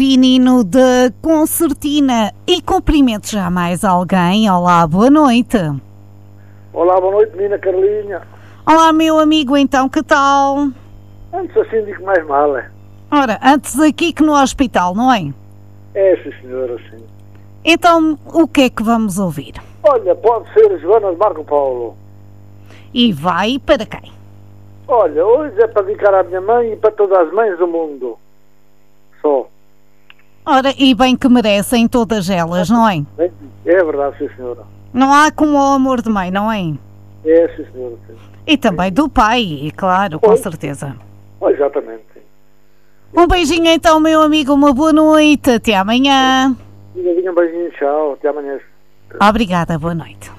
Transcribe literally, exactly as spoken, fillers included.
Quinino de Concertina. E cumprimento já mais alguém. Olá, boa noite. Olá, boa noite, menina Carlinha. Olá, meu amigo, então, que tal? Antes assim digo mais mal, é? Ora, antes aqui que no hospital, não é? É, sim, senhora, sim. Então, o que é que vamos ouvir? Olha, pode ser Joana de Marco Paulo. E vai para quem? Olha, hoje é para dedicar à minha mãe e para todas as mães do mundo. Só. Ora, e bem que merecem todas elas, não é? É verdade, sim, senhora. Não há como o amor de mãe, não é? É, sim, senhora, sim. E também do pai, e claro, com certeza. Oh, exatamente, sim. Um beijinho então, meu amigo, uma boa noite, até amanhã. Um beijinho, tchau, até amanhã. Obrigada, boa noite.